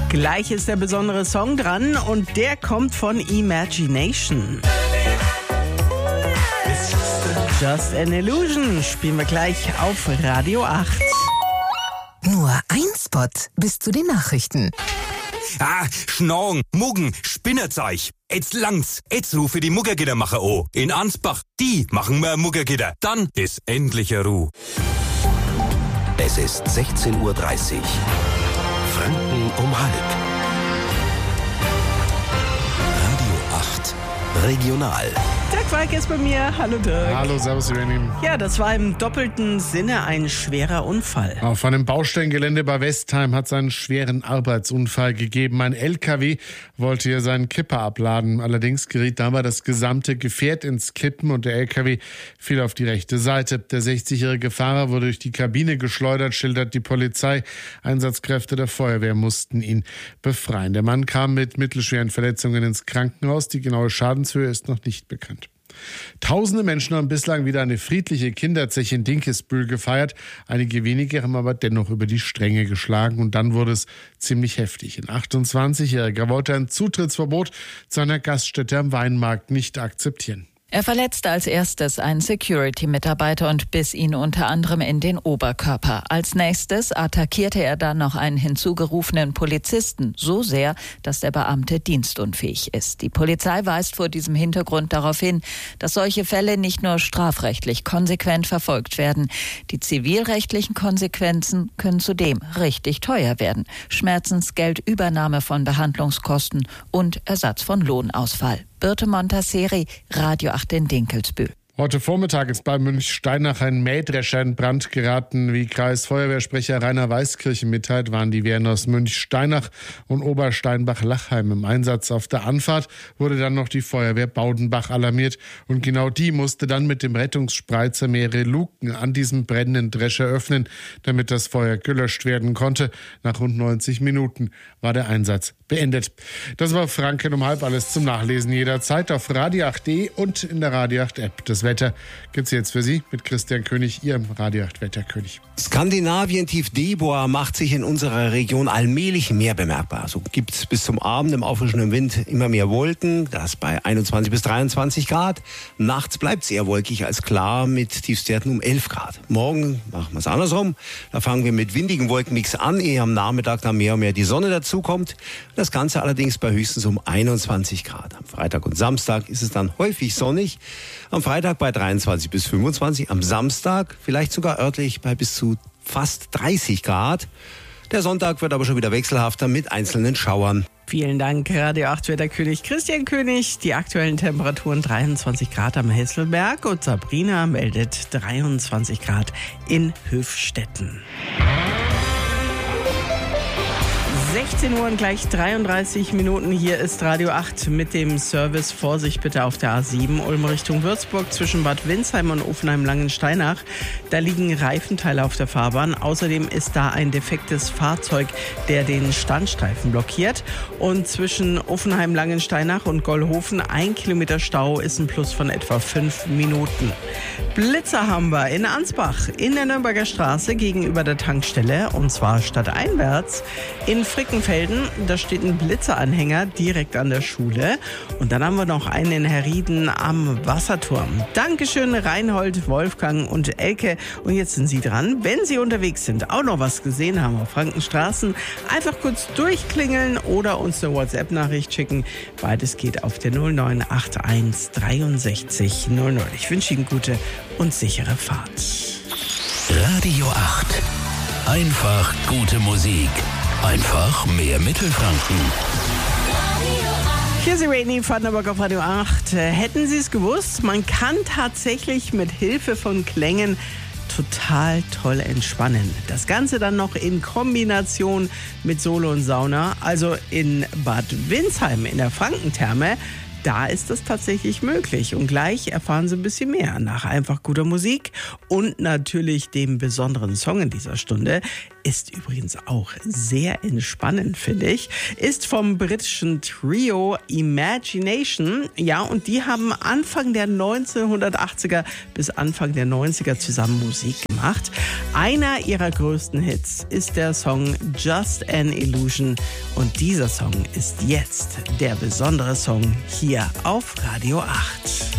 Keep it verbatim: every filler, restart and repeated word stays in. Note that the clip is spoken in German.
Gleich ist der besondere Song dran und der kommt von Imagination. Just an Illusion spielen wir gleich auf Radio acht. Nur ein Spot bis zu den Nachrichten. Ah, Schnorren, Muggen, Spinnerzeug. Jetzt langt's. Jetzt rufe die Muggergittermacher an. In Ansbach, die machen wir Muggergitter. Dann ist endlich Ruhe. Es ist sechzehn Uhr dreißig. Franken um halb. Radio acht Regional. Dirk Walk ist bei mir. Hallo Dirk. Hallo, servus Irene. Ja, das war im doppelten Sinne ein schwerer Unfall. Auf einem Baustellengelände bei Westheim hat es einen schweren Arbeitsunfall gegeben. Ein L K W wollte hier seinen Kipper abladen. Allerdings geriet dabei das gesamte Gefährt ins Kippen und der L K W fiel auf die rechte Seite. Der sechzigjährige Fahrer wurde durch die Kabine geschleudert, schildert die Polizei. Einsatzkräfte der Feuerwehr mussten ihn befreien. Der Mann kam mit mittelschweren Verletzungen ins Krankenhaus. Die genaue Schadenshöhe ist noch nicht bekannt. Tausende Menschen haben bislang wieder eine friedliche Kinderzeche in Dinkelsbühl gefeiert. Einige wenige haben aber dennoch über die Stränge geschlagen und dann wurde es ziemlich heftig. Ein achtundzwanzigjähriger wollte ein Zutrittsverbot zu einer Gaststätte am Weinmarkt nicht akzeptieren. Er verletzte als erstes einen Security-Mitarbeiter und biss ihn unter anderem in den Oberkörper. Als nächstes attackierte er dann noch einen hinzugerufenen Polizisten, so sehr, dass der Beamte dienstunfähig ist. Die Polizei weist vor diesem Hintergrund darauf hin, dass solche Fälle nicht nur strafrechtlich konsequent verfolgt werden. Die zivilrechtlichen Konsequenzen können zudem richtig teuer werden. Schmerzensgeld, Übernahme von Behandlungskosten und Ersatz von Lohnausfall. Birte Montasseri, Radio acht in Dinkelsbühl. Heute Vormittag ist bei Münchsteinach ein Mähdrescher in Brand geraten. Wie Kreisfeuerwehrsprecher Rainer Weißkirchen mitteilt, waren die Wehren aus Münchsteinach und Obersteinbach-Lachheim im Einsatz. Auf der Anfahrt wurde dann noch die Feuerwehr Baudenbach alarmiert. Und genau die musste dann mit dem Rettungsspreizer mehrere Luken an diesem brennenden Drescher öffnen, damit das Feuer gelöscht werden konnte. Nach rund neunzig Minuten war der Einsatz beendet. Das war Franken um halb, alles zum Nachlesen jederzeit auf radio acht punkt de und in der Radio acht App. Das Wetter gibt's jetzt für Sie mit Christian König, Ihrem Radio acht Wetterkönig. Skandinavien-Tief Debora macht sich in unserer Region allmählich mehr bemerkbar. So gibt es bis zum Abend im auffrischenden Wind immer mehr Wolken, das bei einundzwanzig bis dreiundzwanzig Grad. Nachts bleibt es eher wolkig als klar mit Tiefstwerten um elf Grad. Morgen machen wir es andersrum. Da fangen wir mit windigen Wolkenmix an, ehe am Nachmittag dann mehr und mehr die Sonne dazukommt. Das Ganze allerdings bei höchstens um einundzwanzig Grad. Am Freitag und Samstag ist es dann häufig sonnig. Am Freitag bei dreiundzwanzig bis fünfundzwanzig, am Samstag vielleicht sogar örtlich bei bis zu fast dreißig Grad. Der Sonntag wird aber schon wieder wechselhafter mit einzelnen Schauern. Vielen Dank, Radio acht Wetterkönig Christian König. Die aktuellen Temperaturen dreiundzwanzig Grad am Hesselberg und Sabrina meldet dreiundzwanzig Grad in Höfstetten. sechzehn Uhr und gleich dreiunddreißig Minuten. Hier ist Radio acht mit dem Service. Vorsicht bitte auf der A sieben Ulm Richtung Würzburg zwischen Bad Windsheim und Offenheim-Langensteinach. Da liegen Reifenteile auf der Fahrbahn. Außerdem ist da ein defektes Fahrzeug, der den Standstreifen blockiert. Und zwischen Offenheim-Langensteinach und Gollhofen ein Kilometer Stau ist ein Plus von etwa fünf Minuten. Blitzer haben wir in Ansbach in der Nürnberger Straße gegenüber der Tankstelle und zwar stadteinwärts. In Frickenfelden, da steht ein Blitzeranhänger direkt an der Schule. Und dann haben wir noch einen in Herrieden am Wasserturm. Dankeschön Reinhold, Wolfgang und Elke. Und jetzt sind Sie dran. Wenn Sie unterwegs sind, auch noch was gesehen haben auf Frankenstraßen, einfach kurz durchklingeln oder uns eine WhatsApp-Nachricht schicken. Beides geht auf der null neun acht eins dreiundsechzig null null. Ich wünsche Ihnen gute und sichere Fahrt. Radio acht. Einfach gute Musik. Einfach mehr Mittelfranken. Hier ist Irene Vandenberg auf Radio acht. Hätten Sie es gewusst? Man kann tatsächlich mit Hilfe von Klängen total toll entspannen. Das Ganze dann noch in Kombination mit Solo und Sauna. Also in Bad Windsheim in der Frankentherme. Da ist das tatsächlich möglich. Und gleich erfahren Sie ein bisschen mehr nach einfach guter Musik und natürlich dem besonderen Song in dieser Stunde. ist übrigens auch sehr entspannend, finde ich, ist vom britischen Trio Imagination. Ja, und die haben Anfang der neunzehnhundertachtziger bis Anfang der neunziger zusammen Musik gemacht. Einer ihrer größten Hits ist der Song Just an Illusion. Und dieser Song ist jetzt der besondere Song hier auf Radio acht.